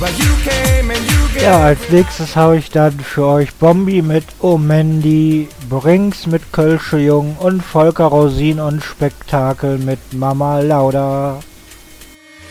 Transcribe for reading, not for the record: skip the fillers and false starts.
Ja, als nächstes habe ich dann für euch Bombi mit O Mandy, Brings mit Kölsche Jung und Volker Rosin und Spektakel mit Mama Lauda.